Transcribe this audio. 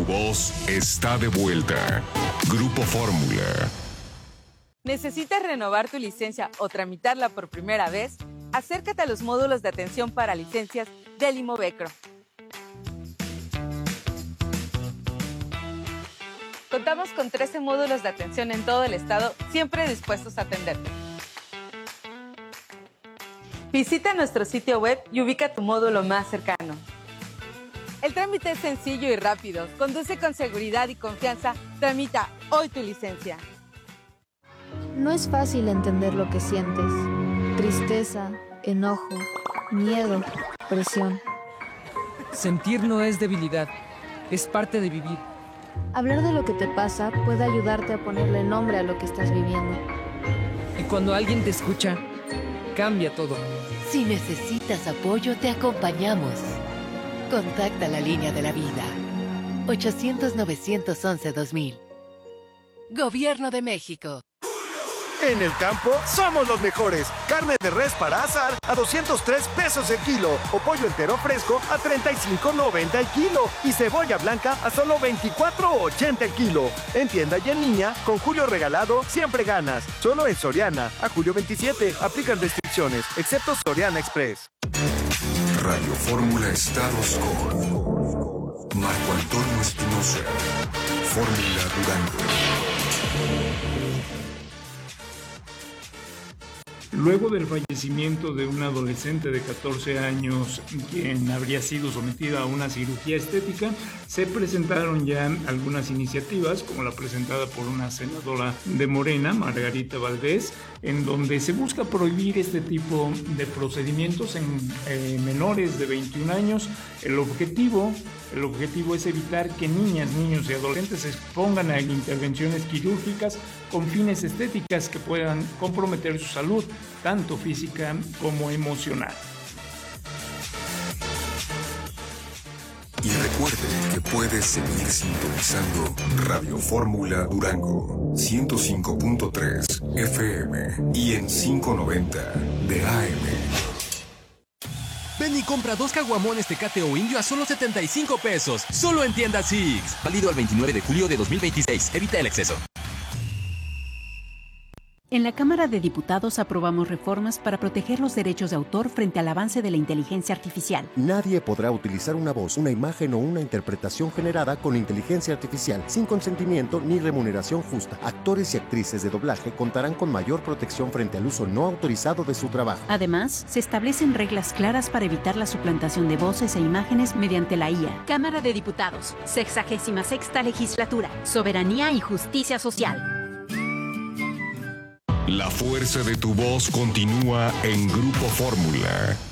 voz está de vuelta. Grupo Fórmula. ¿Necesitas renovar tu licencia o tramitarla por primera vez? Acércate a los módulos de atención para licencias del Imovecro. Contamos con 13 módulos de atención en todo el estado, siempre dispuestos a atenderte. Visita nuestro sitio web y ubica tu módulo más cercano. El trámite es sencillo y rápido. Conduce con seguridad y confianza. Tramita hoy tu licencia. No es fácil entender lo que sientes. Tristeza, enojo, miedo, presión. Sentir no es debilidad, es parte de vivir. Hablar de lo que te pasa puede ayudarte a ponerle nombre a lo que estás viviendo. Y cuando alguien te escucha, cambia todo. Si necesitas apoyo, te acompañamos. Contacta la línea de la vida. 800-911-2000. Gobierno de México. En el campo somos los mejores. Carne de res para asar a 203 pesos el kilo. O pollo entero fresco a 35.90 el kilo. Y cebolla blanca a solo 24.80 el kilo. En tienda y en línea, con Julio Regalado, siempre ganas. Solo en Soriana. A julio 27. Aplican restricciones, excepto Soriana Express. Radio Fórmula Estados con Marco Antonio Espinosa. Fórmula Durango. Luego del fallecimiento de una adolescente de 14 años quien habría sido sometida a una cirugía estética, se presentaron ya algunas iniciativas, como la presentada por una senadora de Morena, Margarita Valdés, en donde se busca prohibir este tipo de procedimientos en menores de 21 años. El objetivo es evitar que niñas, niños y adolescentes se expongan a intervenciones quirúrgicas con fines estéticas que puedan comprometer su salud, tanto física como emocional. Y recuerde que puedes seguir sintonizando Radio Fórmula Durango 105.3 FM y en 590 de AM. Ven y compra 2 caguamones Tecate o Indio a solo 75 pesos. Solo en tienda Six. Válido al 29 de julio de 2026. Evita el exceso. En la Cámara de Diputados aprobamos reformas para proteger los derechos de autor frente al avance de la inteligencia artificial. Nadie podrá utilizar una voz, una imagen o una interpretación generada con inteligencia artificial sin consentimiento ni remuneración justa. Actores y actrices de doblaje contarán con mayor protección frente al uso no autorizado de su trabajo. Además, se establecen reglas claras para evitar la suplantación de voces e imágenes mediante la IA. Cámara de Diputados, 66ª Legislatura, Soberanía y Justicia Social. La fuerza de tu voz continúa en Grupo Fórmula.